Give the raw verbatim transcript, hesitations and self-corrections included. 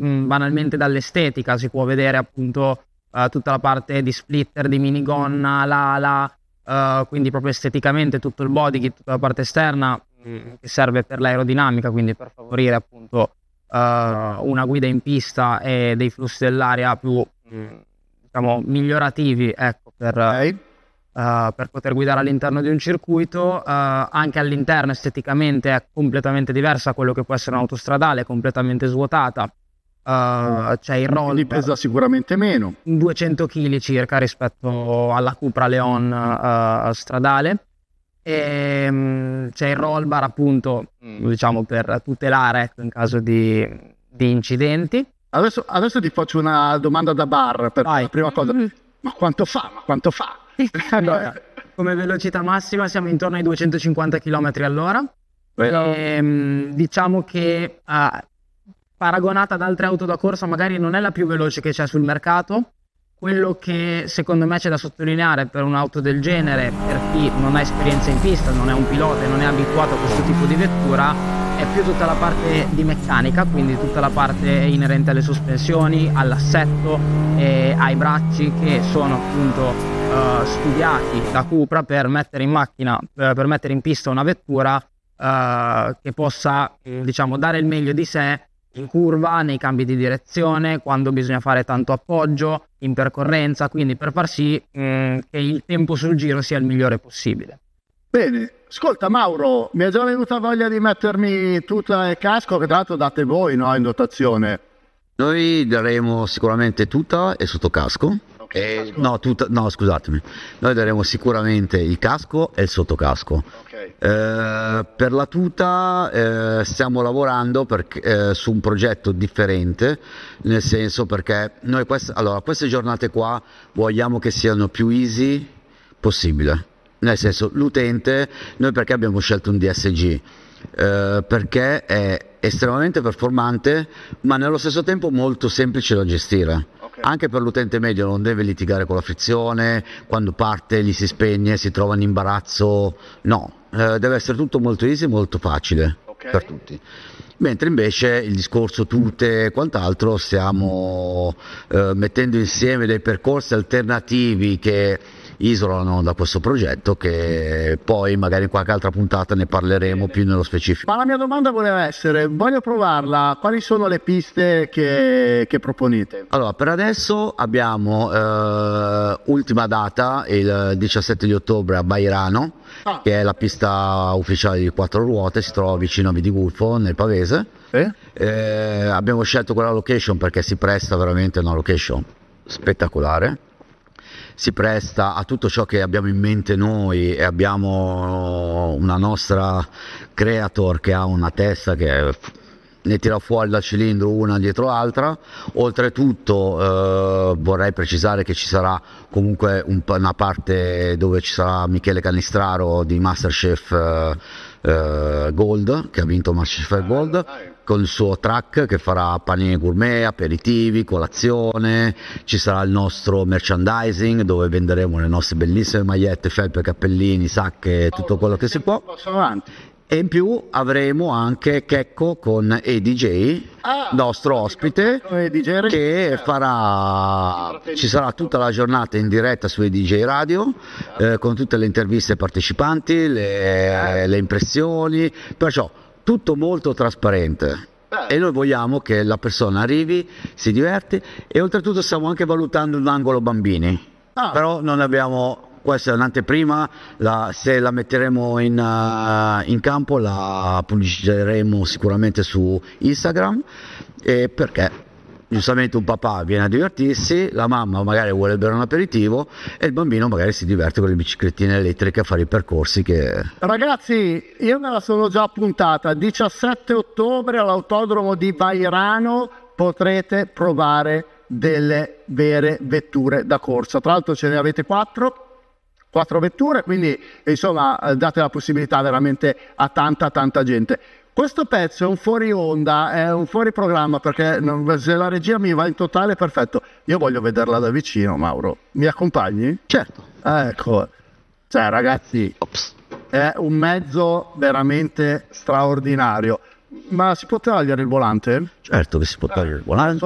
mh, banalmente dall'estetica, si può vedere appunto uh, tutta la parte di splitter, di minigonna, l'ala, uh, quindi proprio esteticamente tutto il body kit, tutta la parte esterna mh, che serve per l'aerodinamica, quindi per favorire appunto uh, una guida in pista e dei flussi dell'aria più mh, diciamo migliorativi, ecco, per... Okay. Uh, per poter guidare all'interno di un circuito. Uh, anche all'interno esteticamente è completamente diversa da quello che può essere un'autostradale, completamente svuotata. Uh, c'è il roll, quindi pesa sicuramente meno, duecento chili circa rispetto alla Cupra Leon uh, stradale, e um, c'è il roll bar appunto, diciamo, per tutelare, ecco, in caso di, di incidenti. Adesso, adesso ti faccio una domanda da bar per Vai. la prima cosa. Ma quanto fa? Ma quanto fa? Allora, come velocità massima siamo intorno ai duecentocinquanta chilometri all'ora. E, diciamo che uh, paragonata ad altre auto da corsa magari non è la più veloce che c'è sul mercato. Quello che secondo me c'è da sottolineare per un'auto del genere, per chi non ha esperienza in pista, non è un pilota e non è abituato a questo tipo di vettura, è più tutta la parte di meccanica, quindi tutta la parte inerente alle sospensioni, all'assetto e ai bracci, che sono appunto uh, studiati da Cupra per mettere in macchina, per, per mettere in pista una vettura uh, che possa, diciamo, dare il meglio di sé in curva, nei cambi di direzione, quando bisogna fare tanto appoggio, in percorrenza, quindi per far sì mh, che il tempo sul giro sia il migliore possibile. Bene, ascolta Mauro, mi è già venuta voglia di mettermi tuta e casco, che tra l'altro date voi, no, in dotazione. Noi daremo sicuramente tuta e sottocasco. Okay, E, no, tuta, no, scusatemi, noi daremo sicuramente il casco e il sottocasco. Okay. Eh, per la tuta eh, stiamo lavorando per, eh, su un progetto differente, nel senso, perché noi queste, allora, queste giornate qua vogliamo che siano più easy possibile, nel senso, l'utente, noi perché abbiamo scelto un D S G? Eh, perché è estremamente performante ma nello stesso tempo molto semplice da gestire. Okay. Anche per l'utente medio, non deve litigare con la frizione, quando parte gli si spegne, si trova in imbarazzo, no, eh, deve essere tutto molto easy, molto facile. Okay. Per tutti. Mentre invece il discorso tute e quant'altro, stiamo eh, mettendo insieme dei percorsi alternativi che isolano da questo progetto, che poi magari in qualche altra puntata ne parleremo più nello specifico. Ma la mia domanda voleva essere, voglio provarla, quali sono le piste che, che proponete? Allora, per adesso abbiamo eh, ultima data, il diciassette di ottobre a Bairano, ah. che è la pista ufficiale di quattro ruote, si trova vicino a Vidigulfo nel Pavese. Eh? Eh, abbiamo scelto quella location perché si presta veramente a una location spettacolare. Si presta a tutto ciò che abbiamo in mente noi, e abbiamo una nostra creator che ha una testa che ne tira fuori dal cilindro una dietro l'altra. Oltretutto eh, vorrei precisare che ci sarà comunque un, una parte dove ci sarà Michele Canistraro di Masterchef eh, eh, Gold, che ha vinto Masterchef Gold, con il suo track che farà panini gourmet, aperitivi, colazione. Ci sarà il nostro merchandising dove venderemo le nostre bellissime magliette, felpe, cappellini, sacche, tutto quello che si può. E in più avremo anche Checco con E D J, ah, nostro ospite, che farà, ci sarà tutta la giornata in diretta su E D J Radio, eh, con tutte le interviste ai partecipanti, le, le impressioni, perciò tutto molto trasparente. E noi vogliamo che la persona arrivi, si diverti, e oltretutto stiamo anche valutando un angolo bambini, ah. però non abbiamo... Questa è un'anteprima, la, se la metteremo in, uh, in campo la pubblicizzeremo sicuramente su Instagram, e perché giustamente un papà viene a divertirsi, la mamma magari vuole bere un aperitivo e il bambino magari si diverte con le biciclettine elettriche a fare i percorsi che... Ragazzi, io me la sono già appuntata, diciassette ottobre all'autodromo di Vairano potrete provare delle vere vetture da corsa, tra l'altro ce ne avete quattro. quattro vetture, quindi insomma date la possibilità veramente a tanta tanta gente. Questo pezzo è un fuori onda, è un fuori programma, perché non, se la regia mi va in totale, perfetto. Io voglio vederla da vicino, Mauro. Mi accompagni? Certo. Ecco, cioè ragazzi, Ops. è un mezzo veramente straordinario. Ma si può togliere il volante? Certo che si può togliere il volante.